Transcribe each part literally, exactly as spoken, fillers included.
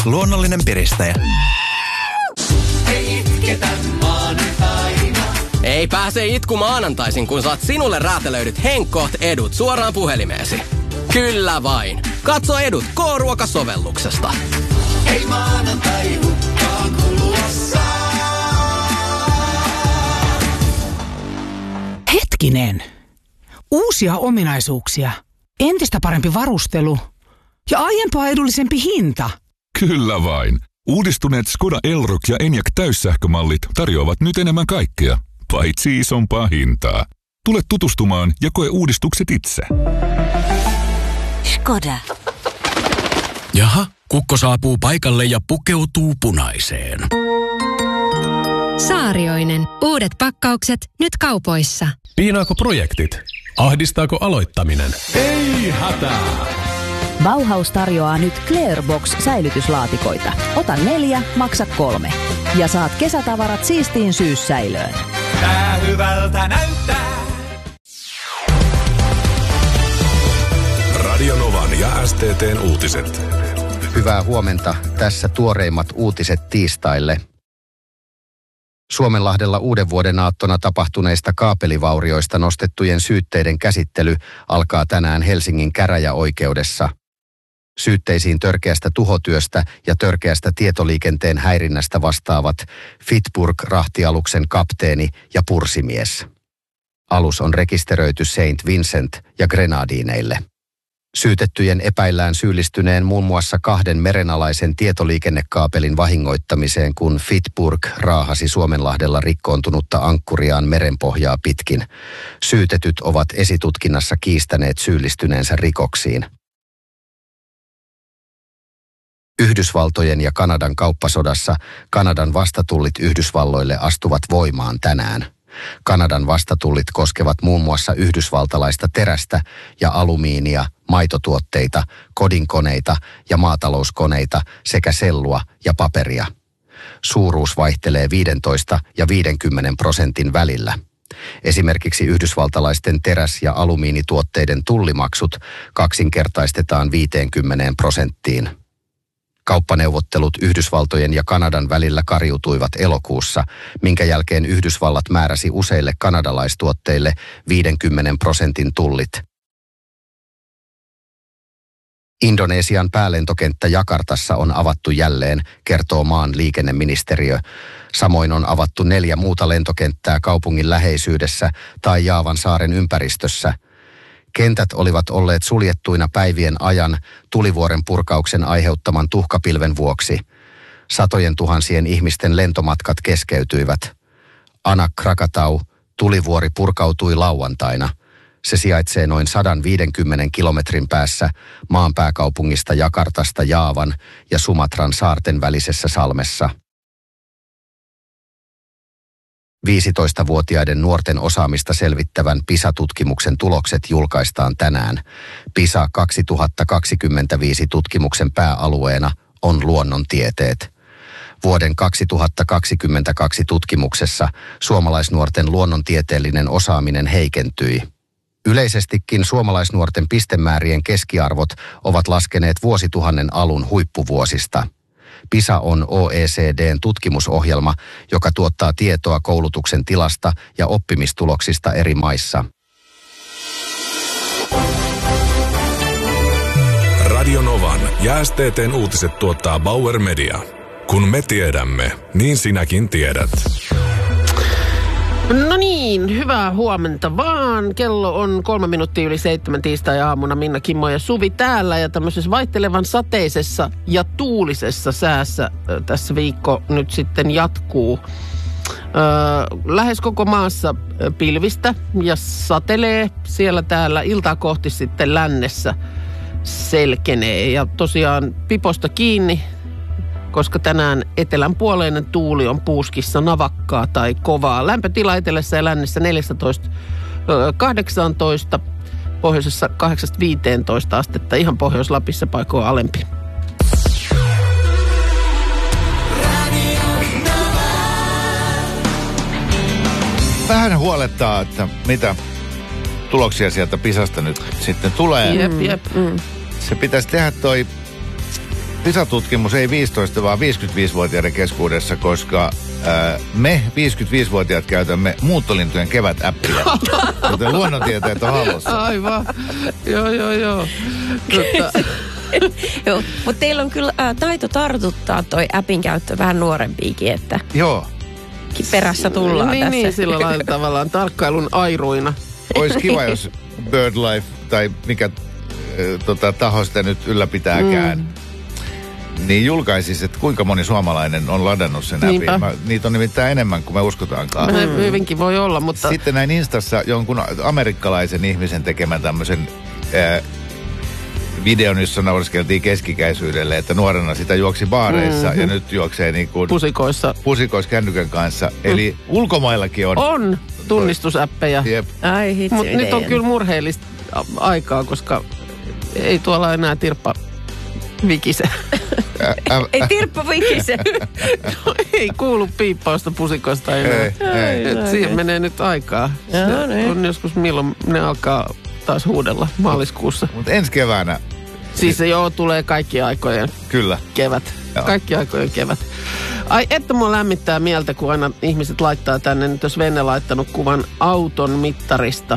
luonnollinen piristäjä. Ei itketä maanantaina. Ei pääse itku maanantaisin, kun saat sinulle räätälöidyt Henkkoht edut suoraan puhelimeesi. Kyllä vain. Katso edut K-ruokasovelluksesta. Ei maanantai hukkaan kuluessa. Hetkinen. Uusia ominaisuuksia. Entistä parempi varustelu. Ja aiempaa edullisempi hinta. Kyllä vain. Uudistuneet Skoda Elroq ja Enyaq täyssähkömallit tarjoavat nyt enemmän kaikkea, paitsi isompaa hintaa. Tule tutustumaan ja koe uudistukset itse. Skoda. Jaha, kukko saapuu paikalle ja pukeutuu punaiseen. Saarioinen. Uudet pakkaukset nyt kaupoissa. Piinaako projektit? Ahdistaako aloittaminen? Ei hätää! Bauhaus tarjoaa nyt Clearbox-säilytyslaatikoita. Ota neljä, maksa kolme. Ja saat kesätavarat siistiin syyssäilöön. Tää hyvältä näyttää. Radio Novan ja S T T:n uutiset. Hyvää huomenta. Tässä tuoreimmat uutiset tiistaille. Suomenlahdella uuden vuoden aattona tapahtuneista kaapelivaurioista nostettujen syytteiden käsittely alkaa tänään Helsingin käräjäoikeudessa. Syytteisiin törkeästä tuhotyöstä ja törkeästä tietoliikenteen häirinnästä vastaavat Fitburg-rahtialuksen kapteeni ja pursimies. Alus on rekisteröity Saint Vincent ja Grenadineille. Syytettyjen epäillään syyllistyneen muun muassa kahden merenalaisen tietoliikennekaapelin vahingoittamiseen, kun Fitburg raahasi Suomenlahdella rikkoontunutta ankkuriaan merenpohjaa pitkin. Syytetyt ovat esitutkinnassa kiistäneet syyllistyneensä rikoksiin. Yhdysvaltojen ja Kanadan kauppasodassa Kanadan vastatullit Yhdysvalloille astuvat voimaan tänään. Kanadan vastatullit koskevat muun muassa yhdysvaltalaista terästä ja alumiinia, maitotuotteita, kodinkoneita ja maatalouskoneita sekä sellua ja paperia. Suuruus vaihtelee viisitoista ja viisikymmentä prosentin välillä. Esimerkiksi yhdysvaltalaisten teräs- ja alumiinituotteiden tullimaksut kaksinkertaistetaan viiteenkymmeneen prosenttiin. Kauppaneuvottelut Yhdysvaltojen ja Kanadan välillä kariutuivat elokuussa, minkä jälkeen Yhdysvallat määräsi useille kanadalaistuotteille viidenkymmenen prosentin tullit. Indonesian päälentokenttä Jakartassa on avattu jälleen, kertoo maan liikenneministeriö. Samoin on avattu neljä muuta lentokenttää kaupungin läheisyydessä tai Jaavan saaren ympäristössä. Kentät olivat olleet suljettuina päivien ajan tulivuoren purkauksen aiheuttaman tuhkapilven vuoksi. Satojen tuhansien ihmisten lentomatkat keskeytyivät. Anak Krakatau, tulivuori purkautui lauantaina. Se sijaitsee noin sata viisikymmentä kilometrin päässä maan pääkaupungista Jakartasta Jaavan ja Sumatran saarten välisessä salmessa. viisitoistavuotiaiden nuorten osaamista selvittävän PISA-tutkimuksen tulokset julkaistaan tänään. PISA kaksituhattakaksikymmentäviisi tutkimuksen pääalueena on luonnontieteet. Vuoden kaksituhattakaksikymmentäkaksi tutkimuksessa suomalaisnuorten luonnontieteellinen osaaminen heikentyi. Yleisestikin suomalaisnuorten pistemäärien keskiarvot ovat laskeneet vuosituhannen alun huippuvuosista. PISA on O E C D:n tutkimusohjelma, joka tuottaa tietoa koulutuksen tilasta ja oppimistuloksista eri maissa. Radio Novan ja S T T:n uutiset tuottaa Bauer Media. Kun me tiedämme, niin sinäkin tiedät. No niin, hyvää huomenta vaan. Kello on kolme minuuttia yli seitsemän tiistai-aamuna. Minna, Kimmo ja Suvi täällä ja tämmöisessä vaihtelevan sateisessa ja tuulisessa säässä tässä viikko nyt sitten jatkuu. Öö, lähes koko maassa pilvistä ja satelee siellä täällä iltaa kohti sitten lännessä selkenee ja tosiaan piposta kiinni. Koska tänään etelänpuoleinen tuuli on puuskissa navakkaa tai kovaa. Lämpötila etelässä ja lännessä neljätoista kahdeksantoista, pohjoisessa kahdeksasta viiteentoista astetta, ihan Pohjois-Lapissa paikoin alempi. Vähän huolettaa, että mitä tuloksia sieltä PISasta nyt sitten tulee. Jep, jep. Mm. Se pitäisi tehdä toi PISA-tutkimus ei viisitoista, vaan viisikymmentäviisivuotiaiden keskuudessa, koska ää, me viisikymmentäviisivuotiaat käytämme muuttolintujen kevät-appia. Joten luonnontieteet on hallussa. Aivan. Joo, joo, joo. Mutta... Joo, mutta teillä on kyllä ää, taito tartuttaa toi appin käyttö vähän nuorempiikin, että Joo. perässä tullaan niin, tässä. Niin, sillä lailla tavallaan tarkkailun airuina. Olisi kiva, jos BirdLife tai mikä äh, tota, taho sitä nyt ylläpitääkään, mm. niin julkaisisi, että kuinka moni suomalainen on ladannut sen appin. Mä, niitä on nimittäin enemmän kuin me uskotaankaan. Mm. Hyvinkin voi olla, mutta... Sitten näin Instassa jonkun amerikkalaisen ihmisen tekemän tämmöisen äh, videon, jossa nauriskeltiin keskikäisyydelle, että nuorena sitä juoksi baareissa mm-hmm. ja nyt juoksee niin kuin... Pusikoissa. Pusikoissa kännykän kanssa. Mm. Eli ulkomaillakin on... On tunnistusäppejä. Jep. Ai hitsi. Mutta nyt on kyllä murheellista aikaa, koska ei tuolla enää tirppa vikise. Ä, ä, ei tirppa vikise. No, ei kuulu piippausta pusikosta enää. Ei, ei. Et siihen menee nyt aikaa. Joo, niin. On joskus milloin ne alkaa taas huudella maaliskuussa. Mutta ensi keväänä... Siis se joo, tulee kaikki aikojen Kyllä. kevät. Joo. Kaikki aikojen kevät. Ai että mua lämmittää mieltä, kun aina ihmiset laittaa tänne, nyt jos Venne laittanut kuvan auton mittarista,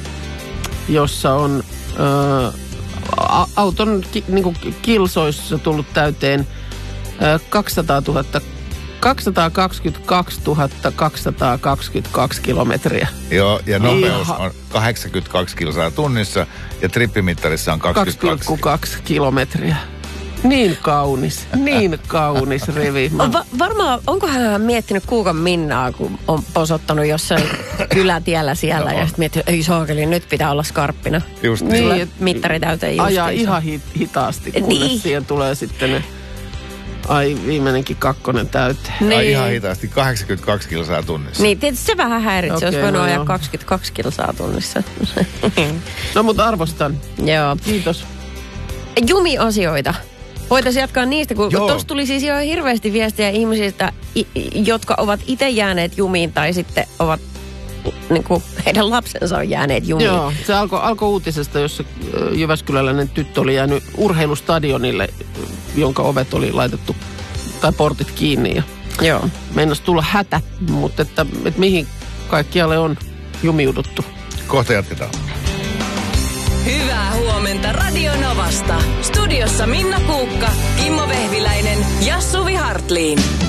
jossa on ö, a, auton ki, niinku kilsoissa tullut täyteen ö, kaksisataatuhatta, kaksisataakaksikymmentäkaksituhatta kaksisataakaksikymmentäkaksi kilometriä. Joo, ja nopeus Ihan. on kahdeksankymmentäkaksi kilsaa tunnissa ja trippimittarissa on kaksi pilkku kaksi kilometriä. Niin kaunis, niin kaunis rivi. Mä... Va- varmaan, onko hän miettinyt Kuukan Minnaa, kun on posottanut jossain kylätiellä siellä no. ja sitten miettinyt, ei saakeli, nyt pitää olla skarppina. Just niin. niin. Mittari täyteen just. Ajaa ihan hi- hitaasti, kunnes niin. siihen tulee sitten ne, ai viimeinenkin kakkonen täyteen. Niin. Ai ihan hitaasti, kahdeksankymmentäkaksi kilsaa tunnissa. Niin, tietysti se vähän häiritsee, okay, olisi voinut no ajaa joo. kaksikymmentäkaksi kilsaa tunnissa. No mutta arvostan. Joo. Kiitos. Jumi-asioita. Voitaisiin jatkaa niistä, kun Joo. tuossa tuli siis jo hirveästi viestiä ihmisistä, i- jotka ovat itse jääneet jumiin tai sitten ovat, niin kuin heidän lapsensa on jääneet jumiin. Joo, se alkoi alko uutisesta, jossa jyväskyläläinen tyttö oli jäänyt urheilustadionille, jonka ovet oli laitettu, tai portit kiinni. Ja Joo. meinasi tulla hätä, mutta että, että mihin kaikkialle on jumiuduttu. Kohta jatketaan. Hyvää huomenta Radio Novasta. Studiossa Minna Kuukka, Kimmo Vehviläinen ja Suvi Hartliin.